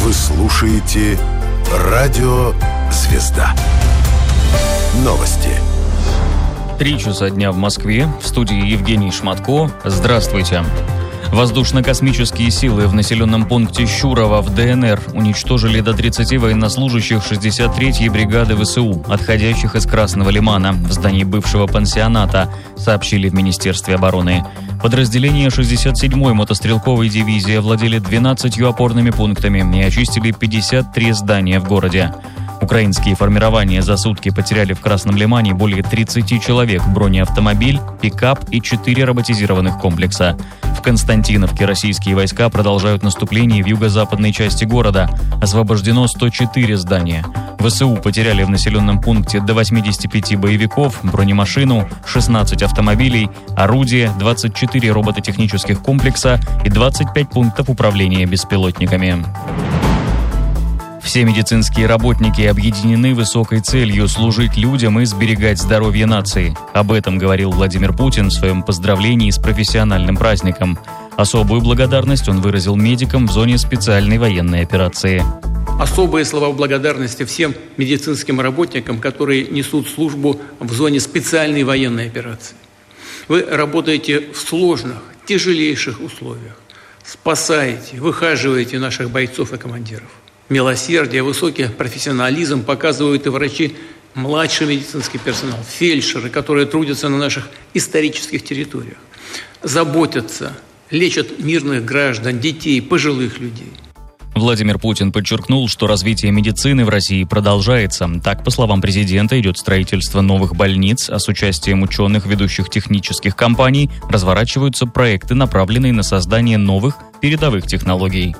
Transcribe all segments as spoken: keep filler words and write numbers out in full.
Вы слушаете Радио Звезда. Новости. Три часа дня в Москве. В студии Евгений Шматко. Здравствуйте. Воздушно-космические силы в населенном пункте Щурово в ДНР уничтожили до тридцати военнослужащих шестьдесят третьей бригады ВСУ, отходящих из Красного Лимана, в здании бывшего пансионата, сообщили в Министерстве обороны. Подразделения шестьдесят седьмой мотострелковой дивизии овладели двенадцатью опорными пунктами и очистили пятьдесят три здания в городе. Украинские формирования за сутки потеряли в Красном Лимане более тридцати человек, бронеавтомобиль, пикап и четыре роботизированных комплекса. В Константиновке российские войска продолжают наступление в юго-западной части города. Освобождено сто четыре здания. ВСУ потеряли в населенном пункте до восьмидесяти пяти боевиков, бронемашину, шестнадцать автомобилей, орудия, двадцать четыре робототехнических комплекса и двадцать пять пунктов управления беспилотниками. Все медицинские работники объединены высокой целью служить людям и сберегать здоровье нации. Об этом говорил Владимир Путин в своем поздравлении с профессиональным праздником. Особую благодарность он выразил медикам в зоне специальной военной операции. Особые слова благодарности всем медицинским работникам, которые несут службу в зоне специальной военной операции. Вы работаете в сложных, тяжелейших условиях. Спасаете, выхаживаете наших бойцов и командиров. Милосердие, высокий профессионализм показывают и врачи, младший медицинский персонал, фельдшеры, которые трудятся на наших исторических территориях, заботятся, лечат мирных граждан, детей, пожилых людей. Владимир Путин подчеркнул, что развитие медицины в России продолжается. Так, по словам президента, идет строительство новых больниц, а с участием ученых ведущих технических компаний разворачиваются проекты, направленные на создание новых передовых технологий.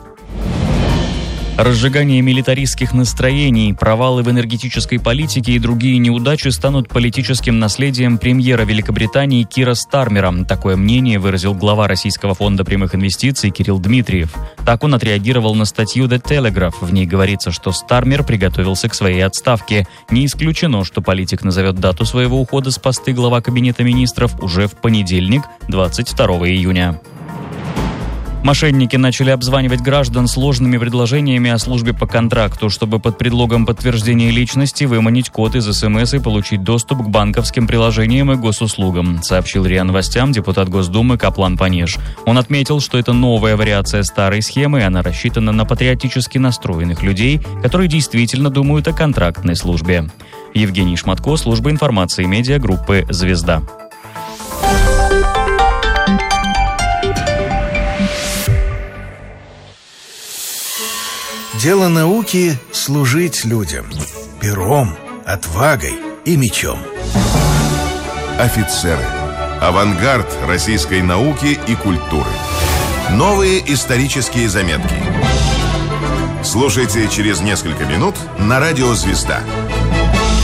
Разжигание милитаристских настроений, провалы в энергетической политике и другие неудачи станут политическим наследием премьера Великобритании Кира Стармера. Такое мнение выразил глава Российского фонда прямых инвестиций Кирилл Дмитриев. Так он отреагировал на статью The Telegraph. В ней говорится, что Стармер приготовился к своей отставке. Не исключено, что политик назовет дату своего ухода с посты глава Кабинета министров уже в понедельник, двадцать второго июня. Мошенники начали обзванивать граждан сложными предложениями о службе по контракту, чтобы под предлогом подтверждения личности выманить код из СМС и получить доступ к банковским приложениям и госуслугам, сообщил РИА Новостям депутат Госдумы Каплан Панеш. Он отметил, что это новая вариация старой схемы, и она рассчитана на патриотически настроенных людей, которые действительно думают о контрактной службе. Евгений Шматко, служба информации медиагруппы «Звезда». Дело науки – служить людям. Пером, отвагой и мечом. Офицеры. Авангард российской науки и культуры. Новые исторические заметки. Слушайте через несколько минут на радио «Звезда».